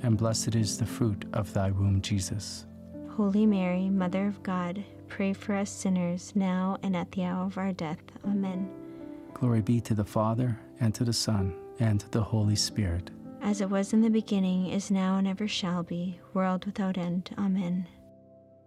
and blessed is the fruit of thy womb, Jesus. Holy Mary, Mother of God, pray for us sinners, now and at the hour of our death. Amen. Glory be to the Father, and to the Son, and to the Holy Spirit. As it was in the beginning, is now, and ever shall be, world without end. Amen.